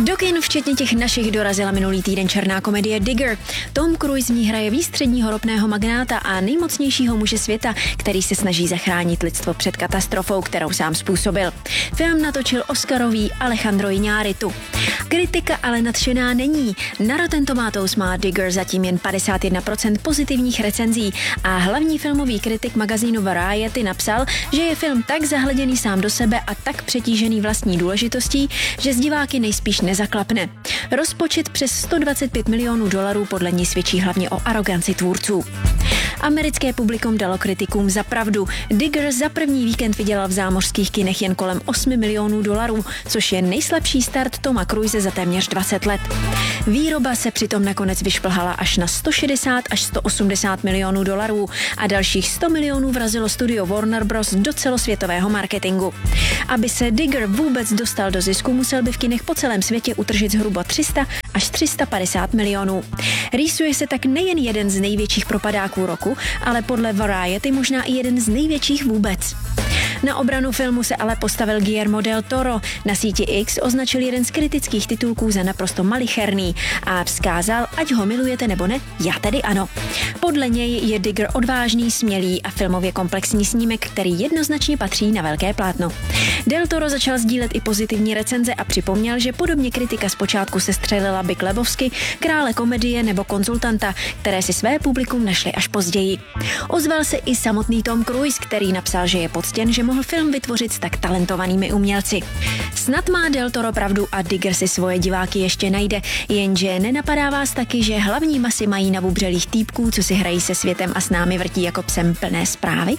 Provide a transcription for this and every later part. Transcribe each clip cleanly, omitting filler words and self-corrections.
Do kin včetně těch našich dorazila minulý týden černá komedie Digger. Tom Cruise v ní hraje výstředního ropného magnáta a nejmocnějšího muže světa, který se snaží zachránit lidstvo před katastrofou, kterou sám způsobil. Film natočil Oscarový Alejandro Iñárritu. Kritika ale nadšená není. Na Rotten Tomatoes má Digger zatím jen 51% pozitivních recenzí a hlavní filmový kritik magazínu Variety napsal, že je film tak zahleděný sám do sebe a tak přetížený vlastní důležitostí, že z diváky nejspíš nezaklapne. Rozpočet přes $125 milionů podle ní svědčí hlavně o aroganci tvůrců. Americké publikum dalo kritikům za pravdu. Digger za první víkend vydělal v zámořských kinech jen kolem $8 milionů, což je nejslabší start Toma Cruise za téměř 20 let. Výroba se přitom nakonec vyšplhala až na 160 až 180 milionů dolarů a dalších 100 milionů vrazilo studio Warner Bros. Do celosvětového marketingu. Aby se Digger vůbec dostal do zisku, musel by v kinech po celém světě utržit zhruba 300 až 350 milionů. Rýsuje se tak nejen jeden z největších propadáků roku, ale podle Variety možná i jeden z největších vůbec. Na obranu filmu se ale postavil Guillermo del Toro. Na síti X označil jeden z kritických titulků za naprosto malicherný a vzkázal, ať ho milujete nebo ne, já tedy ano. Podle něj je Digger odvážný, smělý a filmově komplexní snímek, který jednoznačně patří na velké plátno. Del Toro začal sdílet i pozitivní recenze a připomněl, že podobně kritika zpočátku sestřelila Big Lebowski, Krále komedie nebo Konzultanta, které si své publikum našly až později. Ozval se i samotný Tom Cruise, který napsal, že je poctěn, že mohl film vytvořit s tak talentovanými umělci. Snad má Del Toro pravdu a Digger si svoje diváky ještě najde, jenže nenapadá vás taky, že hlavní masy mají nabubřelých týpků, co si hrají se světem a s námi vrtí jako psem plné zprávy?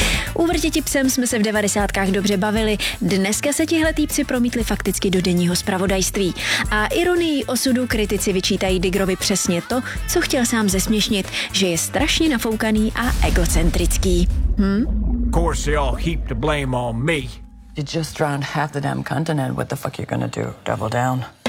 U Vrtěti psem jsme se v 90kách dobře bavili, dneska se tihle týpci promítli fakticky do denního zpravodajství. A ironii osudu kritici vyčítají Diggerovi přesně to, co chtěl sám zesměšnit, že je strašně nafoukaný a egocentrický. Of course they all heap the blame on me. You just drowned half the damn continent. What the fuck you gonna do? Double down?